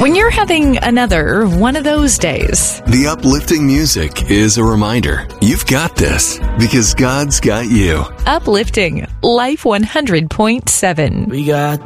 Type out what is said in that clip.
When you're having another one of those days. The uplifting music is a reminder you've got this because God's got you. Uplifting Life 100.7. We got